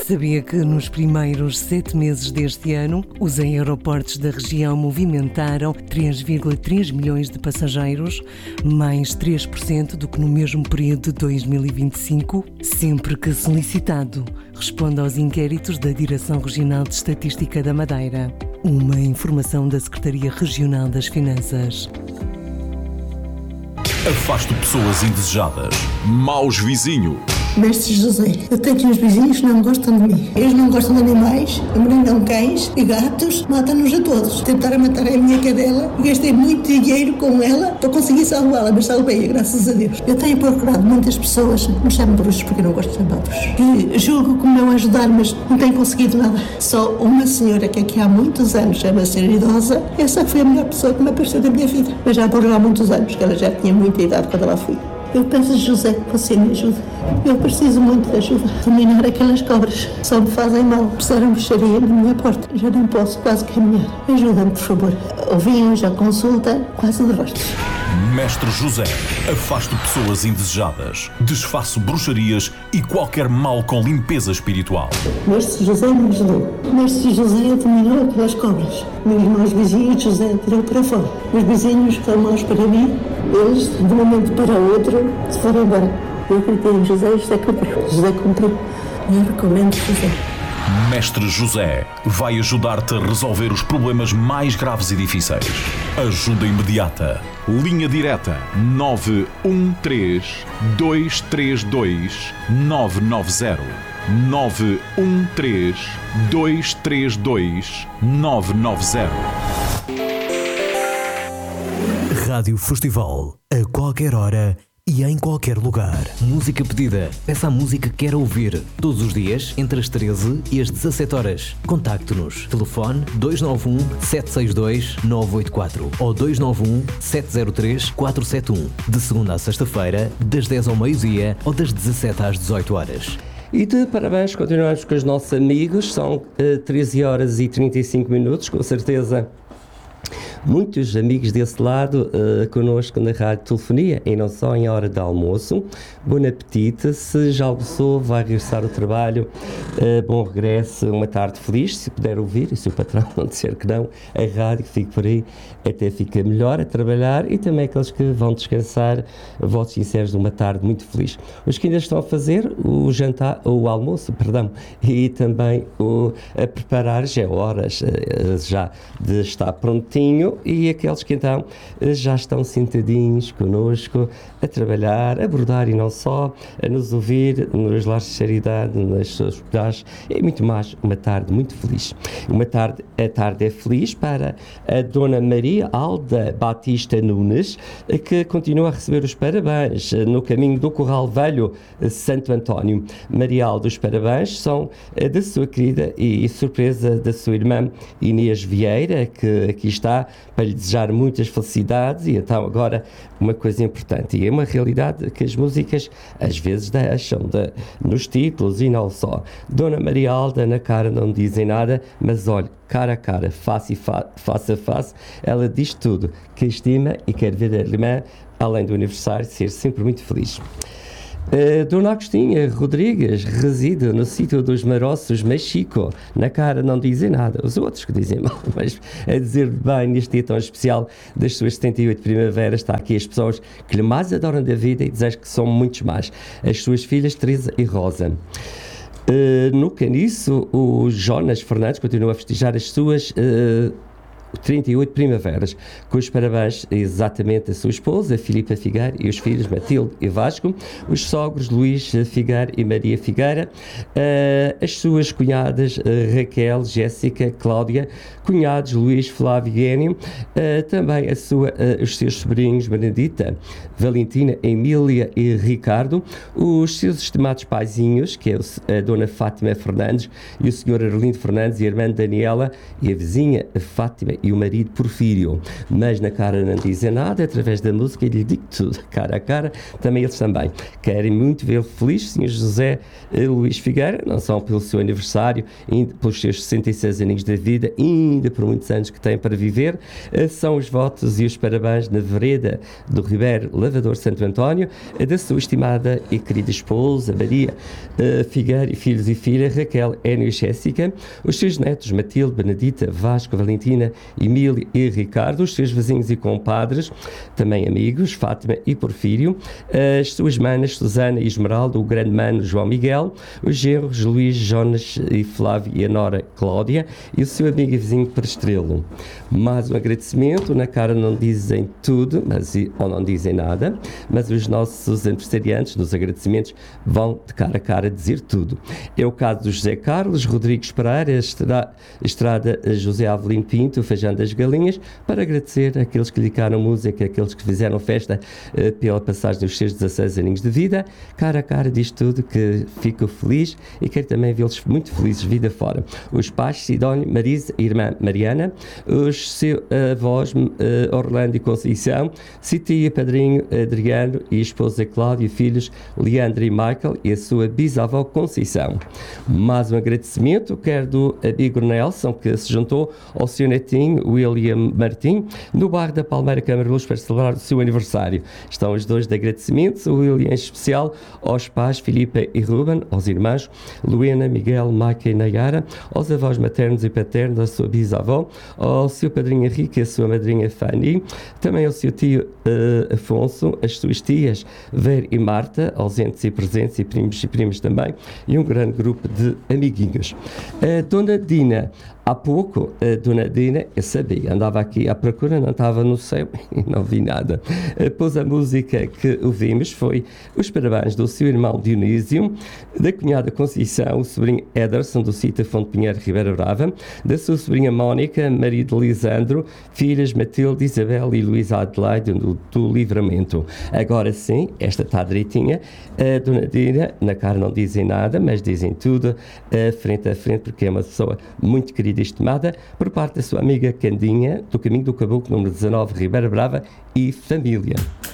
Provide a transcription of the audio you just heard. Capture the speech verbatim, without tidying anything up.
Sabia que nos primeiros sete meses deste ano, os aeroportos da região movimentaram três vírgula três milhões de passageiros, mais três por cento do que no mesmo período de dois mil e vinte e cinco? Sempre que solicitado, responde aos inquéritos da Direção Regional de Estatística da Madeira. Uma informação da Secretaria Regional das Finanças. Afasto pessoas indesejadas. Maus vizinhos. Mestre José, eu tenho uns vizinhos que não gostam de mim. Eles não gostam de animais, abrandam cães e gatos, matam-nos a todos. Tentaram matar a minha cadela, gastei muito dinheiro com ela para conseguir salvá-la, mas salvei-a, graças a Deus. Eu tenho procurado muitas pessoas, me chamam bruxos porque eu não gosto de chamados, que julgo que me vão ajudar, mas não tenho conseguido nada. Só uma senhora que aqui há muitos anos, chama-se idosa, essa foi a melhor pessoa que me apareceu da minha vida. Mas já por lá há muitos anos, que ela já tinha muita idade quando ela fui. Eu peço a José que você me ajude. Eu preciso muito de ajuda. Dominar aquelas cobras só me fazem mal. Precisaram bruxaria na minha porta. Já não posso quase caminhar. Ajuda-me, por favor. Ouvi hoje a consulta, quase de rostos. Mestre José, afasto pessoas indesejadas, desfaço bruxarias e qualquer mal com limpeza espiritual. Mestre José me ajudou. Mestre José dominou aquelas cobras. Meus irmãos vizinhos, José tirou para fora. Os vizinhos que são maus para mim, eles, de um momento para o outro, se foram embora. Eu acreditei em José e José cumpriu. José cumpriu. Eu recomendo José. Mestre José vai ajudar-te a resolver os problemas mais graves e difíceis. Ajuda imediata. Linha direta nove um três, dois três dois, nove nove zero. nove um três, dois três dois, nove nove zero. Rádio Festival, a qualquer hora e em qualquer lugar. Música pedida. Peça a música que quer ouvir. Todos os dias, entre as treze e as dezassete horas. Contacte-nos. Telefone dois nove um, sete seis dois, nove oito quatro ou dois nove um, sete zero três, quatro sete um. De segunda a sexta-feira, das dez ao meio-dia ou das dezassete às dezoito horas. E de parabéns, continuamos com os nossos amigos. São uh, treze horas e trinta e cinco minutos, com certeza. Muitos amigos desse lado uh, connosco na Rádio Telefonia e não só em hora de almoço. Bom apetite, se já almoçou, vai regressar ao trabalho, uh, bom regresso, uma tarde feliz, se puder ouvir, e se o patrão não disser que não, a rádio que fique por aí, até fica melhor a trabalhar, e também aqueles que vão descansar, votos sinceros de uma tarde muito feliz. Os que ainda estão a fazer o jantar, o almoço, perdão, e também o, a preparar, já é horas uh, já de estar prontinho, e aqueles que então já estão sentadinhos connosco a trabalhar, a bordar e não só, a nos ouvir nos lares de caridade, nas suas hospitais, e muito mais. Uma tarde muito feliz. Uma tarde, a tarde é feliz para a Dona Maria Alda Batista Nunes, que continua a receber os parabéns no caminho do Corral Velho Santo António. Maria Alda, os parabéns são da sua querida e surpresa da sua irmã Inês Vieira, que aqui está para lhe desejar muitas felicidades. E então agora uma coisa importante, e é uma realidade que as músicas às vezes deixam de, nos títulos e não só. Dona Maria Alda, na cara não dizem nada, mas olha, cara a cara, face, fa- face a face, ela diz tudo, que estima e quer ver a irmã, além do aniversário, ser sempre muito feliz. Uh, Dona Agostinha Rodrigues reside no sítio dos Maroços, México. Na cara não dizem nada, os outros que dizem mal, mas a dizer bem neste dia tão especial das suas setenta e oito primaveras, está aqui as pessoas que lhe mais adoram da vida e desejo que são muitos mais. As suas filhas Teresa e Rosa. Uh, no caniço, o Jonas Fernandes continua a festejar as suas uh, trinta e oito primaveras, com os parabéns exatamente a sua esposa, a Filipa Figueira, e os filhos Matilde e Vasco, os sogros Luís Figueira e Maria Figueira, uh, as suas cunhadas uh, Raquel, Jéssica, Cláudia, cunhados Luís, Flávio e Enio, uh, também a sua, uh, os seus sobrinhos Benedita, Valentina, Emília e Ricardo, os seus estimados paizinhos, que é a Dona Fátima Fernandes e o senhor Arlindo Fernandes e a irmã Daniela e a vizinha Fátima e o marido Porfírio. Mas na cara não dizem nada, através da música lhe digo tudo, cara a cara, também eles também querem muito vê-lo feliz, senhor José Luís Figueira, não só pelo seu aniversário, ainda pelos seus sessenta e seis aninhos da vida, ainda por muitos anos que tem para viver, são os votos e os parabéns na vereda do Ribeiro Lavador Santo António, da sua estimada e querida esposa, Maria uh, Figueira, e filhos e filha, Raquel, Énio e Jéssica, os seus netos, Matilde, Benedita, Vasco, Valentina, Emília e Ricardo, os seus vizinhos e compadres, também amigos, Fátima e Porfírio, as suas manas, Susana e Esmeralda, o grande mano João Miguel, os genros Luís, Jonas e Flávio e a nora Cláudia, e o seu amigo e vizinho Prestrelo. Mais um agradecimento, na cara não dizem tudo, mas, ou não dizem nada, mas os nossos aniversariantes nos agradecimentos vão de cara a cara dizer tudo. É o caso do José Carlos Rodrigues Pereira, Estrada, Estrada José Avelino Pinto, Feijão das Galinhas, para agradecer àqueles que lhe dedicaram música, àqueles que fizeram festa uh, pela passagem dos seus dezasseis aninhos de vida. Cara a cara diz tudo, que fico feliz e quero também vê-los muito felizes vida fora. Os pais, Sidónio, Marisa, irmã Mariana, os seus avós, uh, Orlando e Conceição, Citia, padrinho Adriano e esposa Cláudia, filhos Leandro e Michael e a sua bisavó Conceição. Mais um agradecimento, quero do amigo Nelson, que se juntou ao seu netinho William Martim, no bairro da Palmeira Câmara Luz, para celebrar o seu aniversário. Estão os dois de agradecimentos, o William em especial aos pais Filipe e Ruben, aos irmãos Luena, Miguel, Maica e Nayara, aos avós maternos e paternos, a sua bisavó, ao seu padrinho Henrique e a sua madrinha Fanny, também ao seu tio uh, Afonso, as suas tias Vera e Marta, ausentes e presentes, e primos e primas também, e um grande grupo de amiguinhos. A Dona Dina, há pouco, a Dona Dina, eu sabia, andava aqui à procura, não estava no céu e não vi nada. Pois a música que ouvimos foi os parabéns do seu irmão Dionísio, da cunhada Conceição, o sobrinho Ederson, do sítio Fonte Pinheiro, Ribeira Brava, da sua sobrinha Mónica, marido Lisandro, filhas Matilde, Isabel e Luísa Adelaide, do, do Livramento. Agora sim, esta está direitinha, a Dona Dina, na cara não dizem nada, mas dizem tudo, a frente a frente, porque é uma pessoa muito querida e estimada, por parte da sua amiga Candinha, do Caminho do Caboclo, número dezanove, Ribeira Brava, e família.